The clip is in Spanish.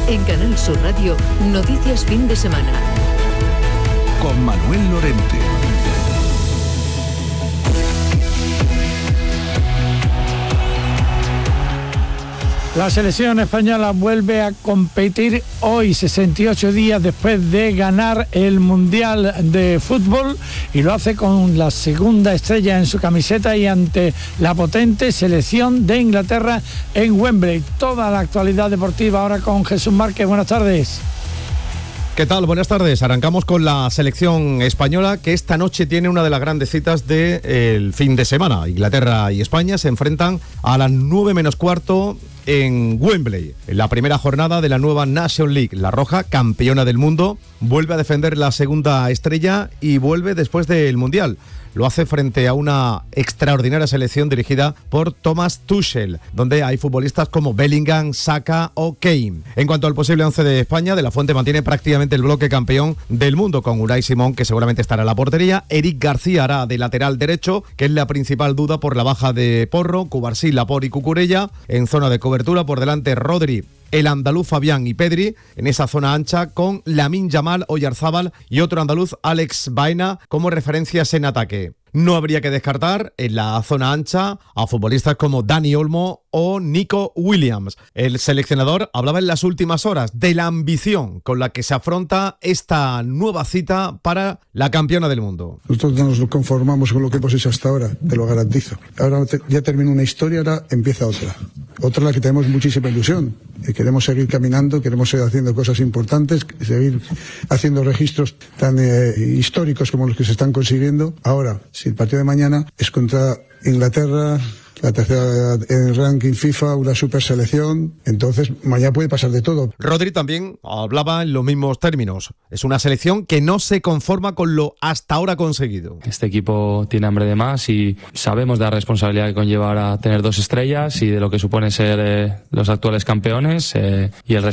En Canal Sur Radio, Noticias Fin de Semana. Con Manuel Lorente. La selección española vuelve a competir hoy, 68 días después de ganar el Mundial de Fútbol, y lo hace con la segunda estrella en su camiseta y ante la potente selección de Inglaterra en Wembley. Toda la actualidad deportiva ahora con Jesús Márquez. Buenas tardes. ¿Qué tal? Buenas tardes. Arrancamos con la selección española, que esta noche tiene una de las grandes citas del fin de semana. Inglaterra y España se enfrentan a las 9 menos cuarto en Wembley, en la primera jornada de la nueva Nations League. La Roja, campeona del mundo, vuelve a defender la segunda estrella y vuelve después del Mundial. Lo hace frente a una extraordinaria selección dirigida por Thomas Tuchel, donde hay futbolistas como Bellingham, Saka o Kane. En cuanto al posible 11 de España, De la Fuente mantiene prácticamente el bloque campeón del mundo, con Unai Simón, que seguramente estará en la portería. Eric García hará de lateral derecho, que es la principal duda por la baja de Porro, Cubarsí, Laporte y Cucurella. En zona de cobertura, por delante Rodri, el andaluz Fabián y Pedri, en esa zona ancha con Lamine Yamal, Oyarzábal y otro andaluz, Alex Baena, como referencias en ataque. No habría que descartar en la zona ancha a futbolistas como Dani Olmo o Nico Williams. El seleccionador hablaba en las últimas horas de la ambición con la que se afronta esta nueva cita para la campeona del mundo. Nosotros no nos conformamos con lo que hemos hecho hasta ahora, te lo garantizo. Ahora ya termina una historia, ahora empieza otra. Otra en la que tenemos muchísima ilusión. Queremos seguir caminando, queremos seguir haciendo cosas importantes, seguir haciendo registros tan históricos como los que se están consiguiendo. Ahora, si el partido de mañana es contra Inglaterra, la tercera en el ranking FIFA, una super selección, entonces mañana puede pasar de todo. Rodri también hablaba en los mismos términos. Es una selección que no se conforma con lo hasta ahora conseguido. Este equipo tiene hambre de más y sabemos de la responsabilidad que conlleva ahora tener 2 estrellas y de lo que supone ser los actuales campeones y el